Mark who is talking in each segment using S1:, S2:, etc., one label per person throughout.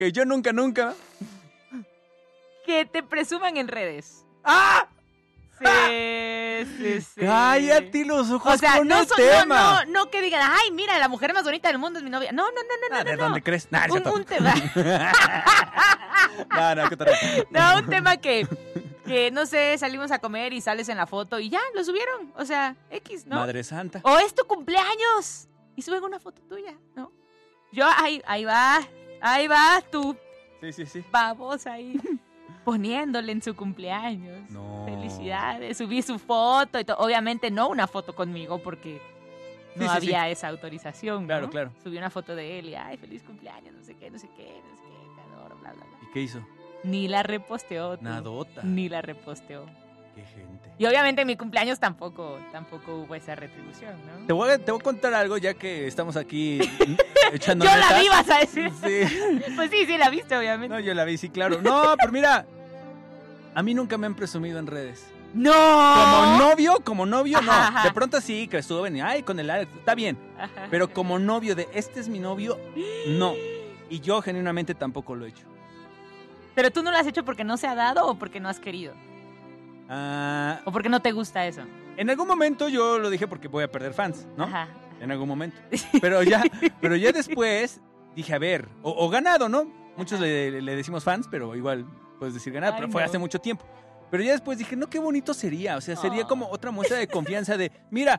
S1: Que yo nunca.
S2: Que te presuman en redes.
S1: ¡Ah!
S2: Sí.
S1: Cállate los ojos,
S2: O sea,
S1: con
S2: no,
S1: el tema.
S2: no que digan, ay, mira, la mujer más bonita del mundo es mi novia. No.
S1: ¿De dónde crees? Nah, es cierto.
S2: Un tema.
S1: No, ¿qué tal?
S2: No, un tema que, no sé, salimos a comer y sales en la foto y ya, lo subieron. O sea, X, ¿no?
S1: Madre santa.
S2: O es tu cumpleaños y suben una foto tuya, ¿no? Yo, ahí va tú,
S1: Sí.
S2: babosa ahí, poniéndole en su cumpleaños.
S1: No.
S2: Felicidades, subí su foto y todo. Obviamente no una foto conmigo porque no había esa autorización, ¿no?
S1: Claro.
S2: Subí una foto de él y, ay, feliz cumpleaños, no sé qué, calor, bla, bla, bla.
S1: ¿Y qué hizo?
S2: Ni la reposteó. Tú.
S1: Nadota.
S2: Ni la reposteó.
S1: Qué gente.
S2: Y obviamente en mi cumpleaños tampoco hubo esa retribución, ¿no?
S1: Te voy a contar algo ya que estamos aquí echando
S2: Yo
S1: netas.
S2: la vi, vas a decir.
S1: Sí.
S2: Pues sí, la viste, obviamente.
S1: No, yo la vi, sí, claro. No, pero mira, a mí nunca me han presumido en redes.
S2: ¡No!
S1: Como novio,
S2: Ajá,
S1: no.
S2: ajá.
S1: De pronto sí, que estuvo y ay, con el Alex, está bien.
S2: Ajá.
S1: Pero como novio de este es mi novio, no. Y yo genuinamente tampoco lo he hecho.
S2: ¿Pero tú no lo has hecho porque no se ha dado o porque no has querido?
S1: Ah,
S2: ¿O porque no te gusta eso?
S1: en algún momento yo lo dije porque voy a perder fans, ¿no?
S2: Ajá.
S1: En algún momento. Pero ya después dije, a ver, o ganado, ¿no? Muchos le decimos fans, pero igual puedes decir ganado,
S2: Ay,
S1: pero fue
S2: no.
S1: hace mucho tiempo. Pero ya después dije, no, qué bonito sería. O sea, sería como otra muestra de confianza de, mira,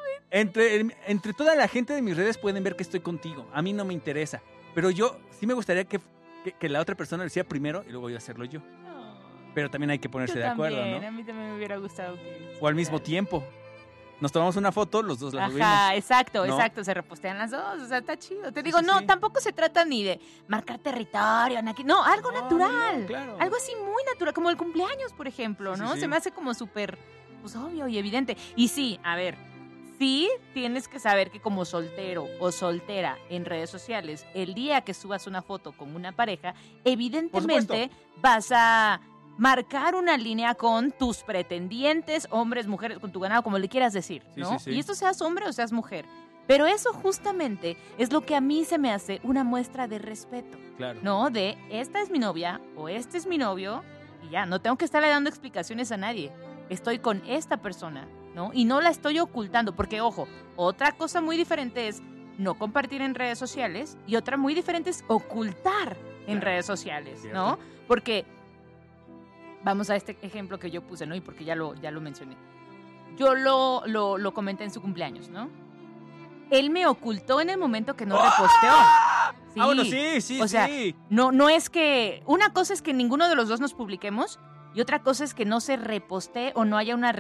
S1: entre toda la gente de mis redes pueden ver que estoy contigo. A mí no me interesa. Pero yo sí me gustaría que la otra persona lo hiciera primero y luego yo hacerlo yo. Pero también hay que ponerse de acuerdo,
S2: también,
S1: ¿no?
S2: A mí también me hubiera gustado que...
S1: O al mismo tiempo. Nos tomamos una foto, los dos la subimos.
S2: Ajá, exacto,
S1: ¿no?
S2: se repostean las dos, o sea, está chido. Te
S1: Sí,
S2: digo,
S1: sí,
S2: no,
S1: sí.
S2: tampoco se trata ni de marcar territorio, no, algo
S1: No,
S2: natural.
S1: no, claro.
S2: Algo así muy natural, como el cumpleaños, por ejemplo,
S1: Sí,
S2: ¿no?
S1: sí.
S2: Se me hace como súper, pues, obvio y evidente. Y sí, a ver, sí tienes que saber que como soltero o soltera en redes sociales, el día que subas una foto con una pareja, evidentemente vas a marcar una línea con tus pretendientes, hombres, mujeres, con tu ganado, como le quieras decir,
S1: Sí,
S2: ¿no?
S1: sí, sí.
S2: Y esto seas hombre o seas mujer. Pero eso justamente es lo que a mí se me hace una muestra de respeto,
S1: Claro.
S2: ¿no? De esta es mi novia o este es mi novio y ya, no tengo que estarle dando explicaciones a nadie. Estoy con esta persona, ¿no? Y no la estoy ocultando, porque, ojo, otra cosa muy diferente es no compartir en redes sociales y otra muy diferente es ocultar en
S1: Claro.
S2: redes sociales,
S1: Cierto.
S2: ¿no? Porque, vamos a este ejemplo que yo puse, ¿no? Y porque ya lo mencioné. Yo lo comenté en su cumpleaños, ¿no? Él me ocultó en el momento que no reposteó. Sí.
S1: Ah, bueno, sí,
S2: O sea,
S1: sí.
S2: no es que... Una cosa es que ninguno de los dos nos publiquemos y otra cosa es que no se repostee o no haya una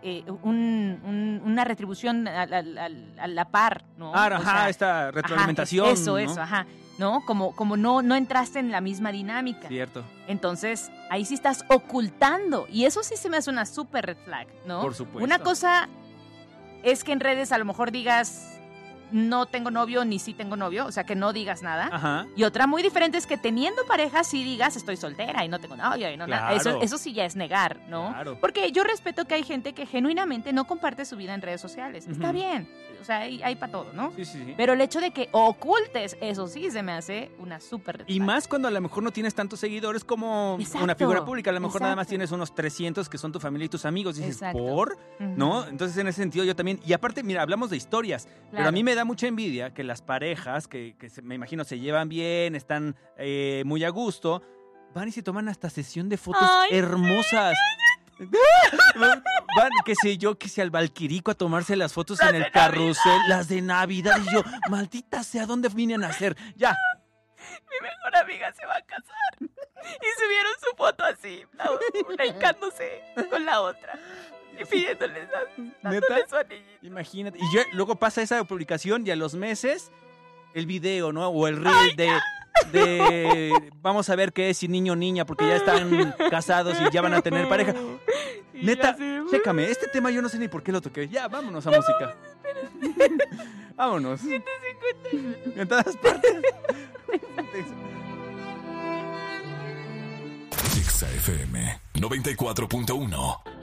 S2: retribución a la par, ¿no?
S1: Ajá,
S2: O sea,
S1: esta retroalimentación.
S2: ajá, eso,
S1: ¿no?
S2: ajá. ¿No? Como no entraste en la misma dinámica.
S1: Cierto.
S2: Entonces, ahí sí estás ocultando. Y eso sí se me hace una super red flag, ¿no?
S1: Por supuesto.
S2: Una cosa es que en redes a lo mejor digas no tengo novio ni sí tengo novio, o sea, que no digas nada.
S1: Ajá.
S2: Y otra muy diferente es que teniendo pareja sí digas estoy soltera y no tengo novio y no nada.
S1: Claro.
S2: Eso sí ya es negar, ¿no?
S1: Claro.
S2: Porque yo respeto que hay gente que genuinamente no comparte su vida en redes sociales. Está
S1: Ujú.
S2: bien. O sea, hay para todo, ¿no?
S1: Sí.
S2: Pero el hecho de que ocultes, eso sí se me hace una súper red
S1: Y
S2: flag.
S1: más cuando a lo mejor no tienes tantos seguidores como
S2: Exacto,
S1: una figura pública. A lo mejor nada más
S2: exacto.
S1: tienes unos 300 que son tu familia y tus amigos. Dices,
S2: Exacto.
S1: ¿por?
S2: Ujú.
S1: ¿No? Entonces, en ese sentido, yo también. Y aparte, mira, hablamos de historias. Pero
S2: Claro.
S1: a mí me da mucha envidia que las parejas, me imagino se llevan bien, están muy a gusto, van y se toman hasta sesión de fotos
S2: Ay,
S1: hermosas. Van, qué sé yo, que sea al Valquirico a tomarse las fotos en el carrusel, las de Navidad. Y yo, maldita sea, ¿dónde vienen a hacer? Ya.
S2: Mi mejor amiga se va a casar. Y subieron su foto así, brincándose con la otra. Y pidiéndoles dándole su anillito.
S1: Imagínate. Y yo, luego pasa esa publicación y a los meses el video, ¿no? O el reel de vamos a ver qué es si niño o niña, porque ya están casados y ya van a tener pareja.
S2: Y
S1: Neta,
S2: así,
S1: chécame, este tema yo no sé ni por qué lo toqué. Ya, vámonos a música. Vámonos. En todas partes.
S3: Exa FM 94.1